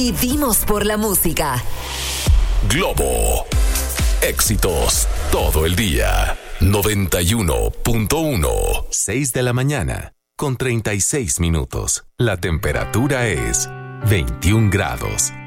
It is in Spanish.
Vivimos por la música. Globo. Éxitos todo el día. 91.1. 6 de la mañana con 36 minutos. La temperatura es 21 grados.